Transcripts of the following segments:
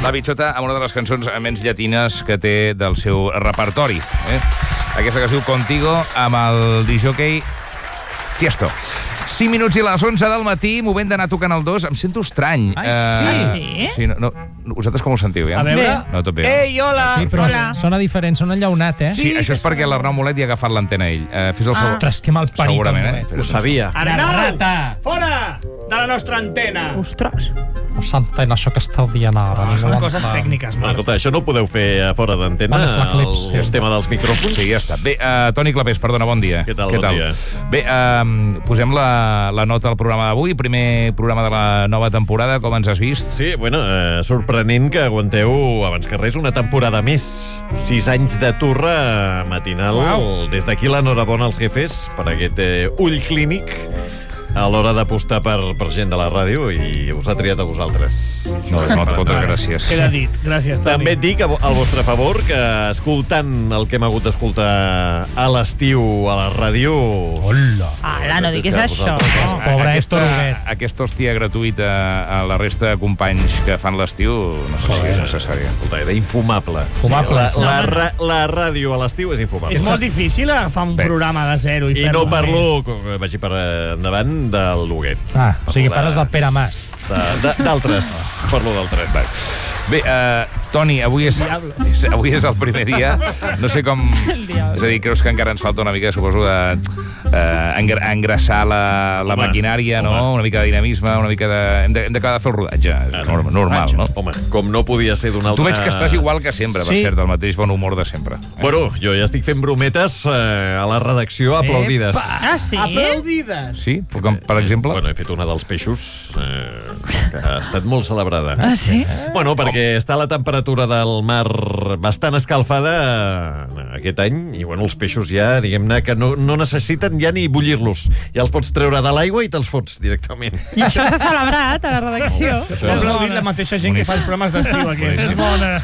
La Bichota amb una de les cançons menys llatines que té del seu repertori. Aquesta que es diu Contigo, amb el disjockey Tiesto. 5 minuts i les 11 del matí, moment d'anar tocant el 2. Em sento estrany. Sí? Sí, no, vosaltres com ho sentiu, ja? A veure. No, tot bé. Ei, hola! Sí, però sona diferent, sona enllaunat, Sí, això és perquè l'Arnau Molet hi ha agafat l'antena ell. Fes el favor. Ostres, que malparit. Segurament, Ho sabia. Arnau! Fora de la nostra antena! Ostres. La antena, això que esteu dient ara. Són coses tècniques, Marc. Escolta, això no ho podeu fer a fora d'antena, Bueno, és l'eclips. el tema dels micròfons? Sí, ja està. Bé, Toni Clapés, perdona, bon dia. Què tal, bon dia. Bé, posem la nota al programa d'avui, primer programa de la nova temporada, com ens has vist? Sí, bueno, sorprenent que aguanteu, abans que res, una temporada més. 6 anys de turra matinal. Uau. Des d'aquí l'enhorabona als jefes per aquest ull clínic a l'hora d'apostar per gent de la ràdio, i us ha triat a vosaltres. Moltes gràcies. Queda dit. Gràcies, Toni. També et dic al vostre favor que escoltant el que hem hagut d'escoltar a l'estiu a la ràdio... Hola! Ala, no diguis això. Pobre Héctor Huguet. Aquesta hòstia gratuïta a la resta de companys que fan l'estiu, no sé si és necessària. Escolta, era infumable. Fumable. La ràdio a l'estiu és infumable. És molt difícil agafar un programa de zero i I fer-lo no parlo, més. com vagi per endavant, del Huguet. O sigui, pares del Pere Mas. D'altres. Parlo d'altres. Bé, Toni, avui és el primer dia. No sé com... És a dir, creus que encara ens falta una mica, suposo, engraçar la maquinària, no? Una mica de dinamisme, una mica de... Hem d'acabar de fer el rodatge. Normal, no? Home, com no podia ser d'una altra... Tu veig que estàs igual que sempre, per Sí. cert, el mateix bon humor de sempre. Bueno, jo ja estic fent brometes a la redacció aplaudides. Ah, sí? Aplaudides! Sí? Com, per exemple? Bueno, he fet una dels peixos que ha estat molt celebrada. Ah, sí? Bueno, perquè està la temperatura del mar bastant escalfada aquest any, i bueno, els peixos ja, diguem-ne, que no necessiten ja ni bullir-los. Ja els pots treure de l'aigua i te'ls fots directament. I això s'ha celebrat a la redacció. M'ha aplaudit la mateixa gent que fa els programes d'estiu aquí. És bona.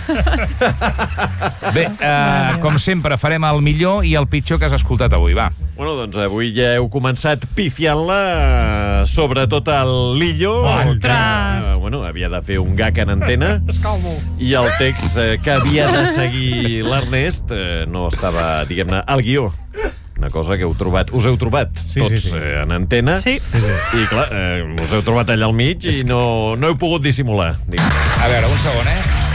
Bé, com sempre, farem el millor i el pitjor que has escoltat avui, va. Bueno, doncs avui ja heu començat pifiant-la, sobretot el Lillo, que bueno, havia de fer un gag en antena, i el text que havia de seguir l'Ernest no estava, diguem-ne, al guió. Una cosa que us heu trobat tots en antena. Sí. I clar, us heu trobat allà al mig i no heu pogut dissimular. A veure, un segon,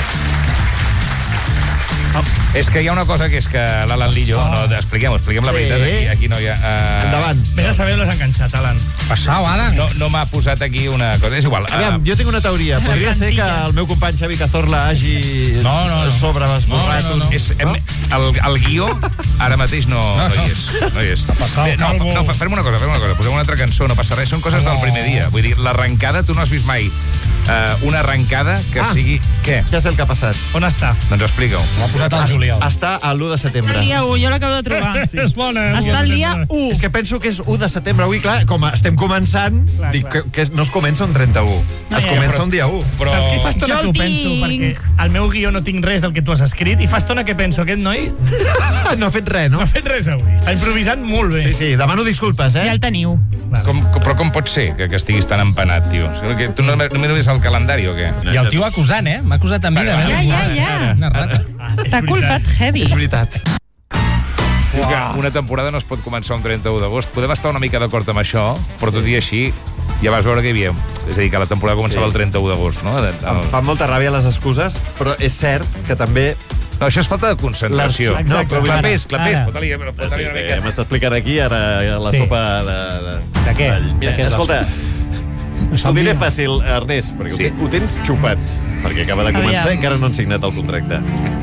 És que hi ha una cosa que és que l'Alan Lillo... No, expliquem la veritat. Aquí no hi ha... Endavant. Vés a saber on l'has enganxat, Alan. Passau, Alan. No m'ha posat aquí una cosa. És igual. Aviam, jo tinc una teoria. Podria ser que el meu company Xavi Cazorla hagi sobreesborrat. El guió ara mateix no hi és. Bé, farem una cosa. Posem una altra cançó, no passa res. Són coses del primer dia. Vull dir, l'arrencada, tu no has vist mai una arrencada que sigui... Què? Ja sé el que ha passat. On està? Doncs explica-ho. L'ha posat al juliol. Està a l'1 de setembre. El dia 1, jo l'acabo de trobar. És bona. Està el dia 1. És que penso que és 1 de setembre. Avui, clar, com estem començant, dic que no es comença un 31. Es comença un dia 1. Saps que fa estona Jo que ho el penso? tinc. Perquè al meu guió no tinc res del que tu has escrit i fa estona que penso, aquest noi No ha fet res, no? no ha fet res avui. Està improvisant molt bé. Sí, demano disculpes, Ja el teniu. Però com pot ser que estiguis tan empanat, tio? Que tu no mires el calendari o què? I el tio acusant, M'ha acusat a mi de Ja. una rata. T'ha culpat heavy. És veritat. Diu que una temporada no es pot començar un 31 d'agost. Podem estar una mica d'acord amb això, però tot i així ja vas veure que hi havia... És a dir, que la temporada començava el 31 d'agost, no? Em fan molta ràbia les excuses, però és cert que també... No, això és falta de concentració. Exacte. No, però clapés, Ara. fota-li una mica. M'està explicant aquí ara la sopa de... De què? Mira, De què és escolta, ho diré fàcil, Ernest, perquè ho tens xupat, perquè acaba de començar i encara no han signat el contracte.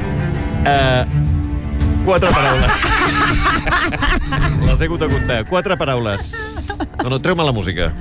4 paraules. Les he hagut de comptar. 4 paraules. No, treu-me la música.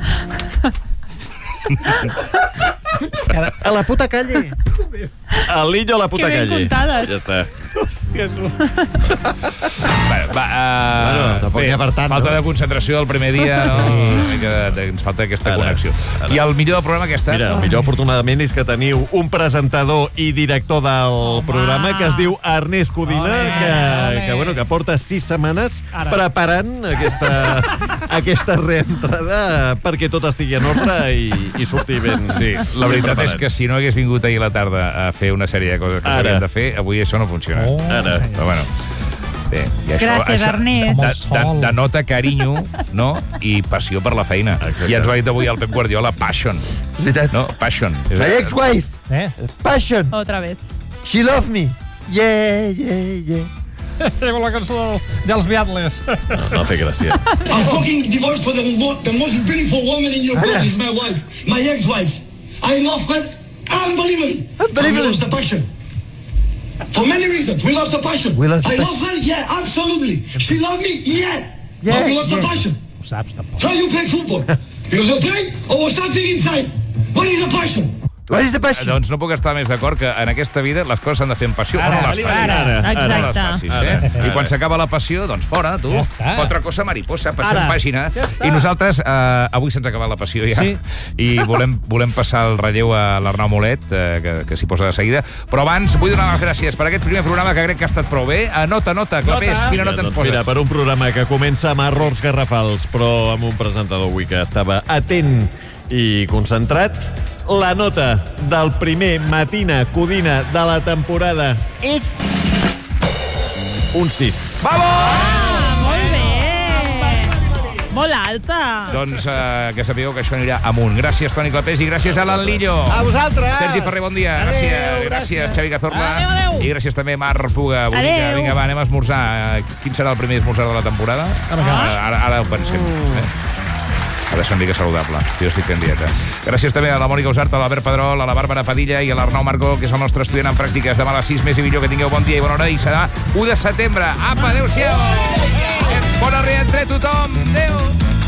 A la puta calle. El Lillo a la puta Que ben calle. contades. Ja està. Hòstia, tu. Bueno, Bueno, tampoc n'hi ha per tant, falta no? de concentració del primer dia, no? Ens falta aquesta connexió. I el millor del programa que ha estat? Mira, el millor, afortunadament, és que teniu un presentador i director del programa que es diu Ernest Codina, que porta 6 setmanes preparant aquesta reentrada perquè tot estigui en ordre i surti ben. Sí, la veritat és que si no hagués vingut ahir a la tarda a fer una sèrie de coses que s'havien de fer, avui això no funciona. Ara. Però bueno, bé, i Gràcies, Ernest. Denota carinyo, no? I passió per la feina. Exacte. I ens ho ha dit avui el Pep Guardiola, passion. És veritat. No? Passion. My ex-wife. Passion. Otra vez. She loved me. Yeah, yeah, yeah. Llevo la cançó dels Beatles. No té gràcia. I'm fucking divorced for the most beautiful woman in your body is my wife, my ex-wife. I love her unbelievably. We lost the passion. For many reasons, we lost the passion. I love her, yeah, absolutely. She loved me, yeah. But we lost the passion. Ho saps, tampoc. How you play football? Because you play or was something inside? What is the passion? What is the passion? Doncs no puc estar més d'acord que en aquesta vida les coses s'han de fer amb passió o no les facis. Exacte. No les facis, I quan s'acaba la passió, doncs fora, tu. Ja està. Otra cosa mariposa, passió en pàgina. I nosaltres, avui se'ns ha acabat la passió ja. Sí. I volem passar el relleu a l'Arnau Molet, que s'hi posa de seguida. Però abans vull donar les gràcies per aquest primer programa que crec que ha estat prou bé. Nota, Clapés, quina nota ens Doncs mira, poses? per un programa que comença amb errors garrafals, però amb un presentador avui que estava atent i concentrat, la nota del primer Matina Codina de la temporada és un 6. Molt bé. Molt alta. Doncs que sapigueu que això anirà amunt. Gràcies, Toni Clapés, i gràcies a l'Anlillo. A vosaltres. Sergi Ferrer, bon dia. Gràcies, Xavi Cazorla. Adéu. I gràcies també, Marc Puga. Bonica. Adéu. Vinga, va, anem a esmorzar. Quin serà el primer esmorzar de la temporada? Ara ho pensem. Ha de ser una mica saludable. Jo estic fent dieta. Gràcies també a la Mònica Usart, a l'Albert Pedrol, a la Bàrbara Padilla i a l'Arnau Marcó, que és el nostre estudiant en pràctiques. Demà a les 6, més i millor. Que tingueu bon dia i bona hora. I serà 1 de setembre. Apa, adéu-siau. Bona reentré a tothom. Adéu.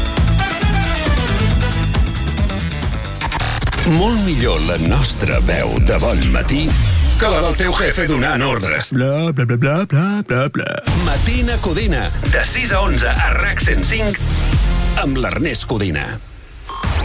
Molt millor la nostra veu de bon matí que la del teu jefe donant ordres. Bla, bla, bla, bla, bla, bla, bla. Matina Codina, de 6 a 11 a RAC 105, amb l'Ernest Codina.